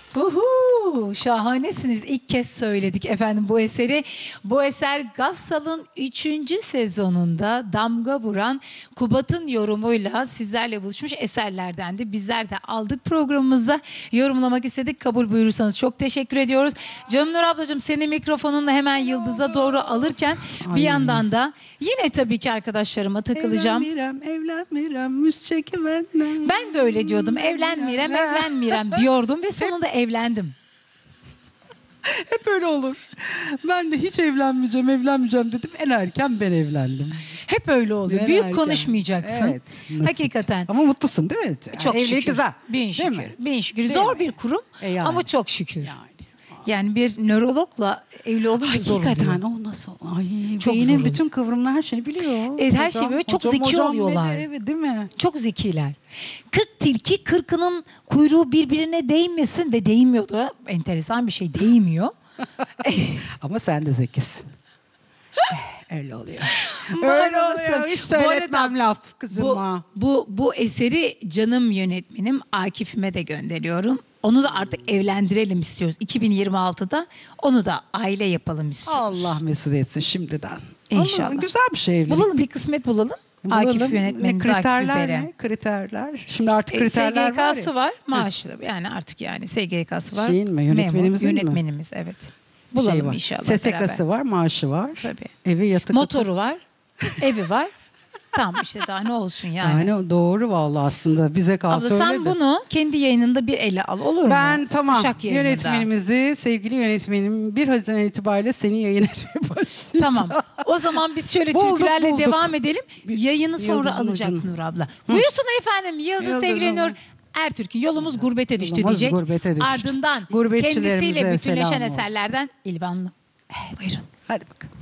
Uhu, şahanesiniz. İlk kez söyledik efendim bu eseri. Bu eser Gassal'ın 3. sezonunda damga vuran Kubat'ın yorumuyla sizlerle buluşmuş eserlerdendi. Bizler de aldık programımıza, yorumlamak istedik. Kabul buyurursanız çok teşekkür ediyoruz. Canım Nur ablacığım, seni mikrofonunla hemen Yıldız'a doğru alırken bir yandan da yine tabii ki arkadaşlarıma takılacağım. Evlenmirem, müzçeki benden. Ben de öyle diyordum. Evlenmirem diyordum ve sonunda evlendim. Hep öyle olur. Ben de hiç evlenmeyeceğim dedim. En erken ben evlendim. Hep öyle oluyor. En Büyük erken. konuşmayacaksın. Evet, nasip. Hakikaten. Ama mutlusun değil mi? Çok Evlilik şükür. güzel. Bin şükür. Değil mi? Bin şükür. Değil Zor mi? bir kurum Yani. ama çok şükür. Yani bir nörologla evli olunca zor Hakikaten oluyor. o nasıl? Ay, Çok beynin zor bütün kıvrımları her şeyi biliyor. Her şey böyle çok zeki oluyorlar. Evet, değil mi? Çok zekiler. 40 tilki 40'ının kuyruğu birbirine değmesin ve değmiyor da enteresan bir şey, değmiyor. Ama sen de zekisin. Öyle oluyor. Var Öyle olsun. oluyor. Hiç Bu söyletmem arada laf kızıma. Bu eseri canım yönetmenim Akif'ime de gönderiyorum. Onu da artık evlendirelim istiyoruz. 2026'da onu da aile yapalım istiyoruz. Allah mesut etsin şimdiden. İnşallah. Allah, güzel bir şey evlilik. Bulalım, bir kısmet bulalım. Akif Bulalım. yönetmenimiz Ne Akif kriterler Bey'e. ne? Kriterler. Şimdi artık kriterler var SGK'sı ya. var, maaşlı. Yani artık SGK'sı var. Şeyin mi, yönetmenimizin mi? Yönetmenimiz, evet. Bulalım var. inşallah SSK'sı beraber. var, maaşı var. Tabii. Evi yatık. Motoru var, evi var. Tamam işte, daha ne olsun yani. Yani doğru vallahi aslında bize kalsa Abla sen öyle de. bunu kendi yayınında bir ele al, olur mu? Ben tamam Uşak yayınında. yönetmenimizi, sevgili yönetmenim 1 Haziran itibariyle seni yayın etmeye başlayacağım. Tamam. O zaman biz şöyle Bulduk, türkülerle bulduk. devam edelim. Yayını sonra Yıldız'ın alacak ucunu. Nur abla. Buyursun efendim. Yıldız Yıldız'ın sevgili Nur ucunu. Ertürk'ün yolumuz gurbete düştü Yolumuz diyecek. gurbete düştü. Ardından Gurbetçilerimize kendisiyle bütünleşen selam olsun. eserlerden İlvanlı. Buyurun. Hadi bakalım.